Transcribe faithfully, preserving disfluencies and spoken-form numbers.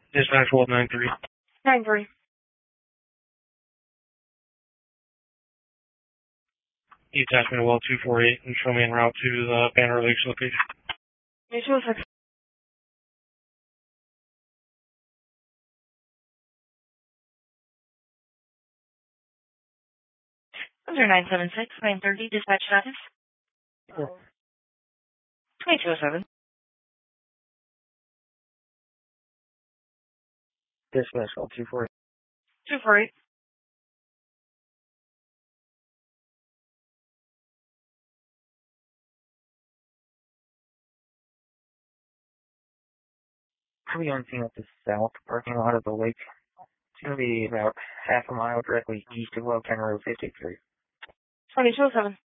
Dispatch Wolf nine three. nine three. You attach me to well two four eight and show me en route to the Banner Lakes location. two oh six. Those are nine seven six, nine thirty, dispatch status. twenty-two oh seven. Dispatch well two four eight. two four eight. I'll be on scene at the south parking lot of the lake. It's going to be about half a mile directly east of Well County Road fifty-three. twenty-two oh seven.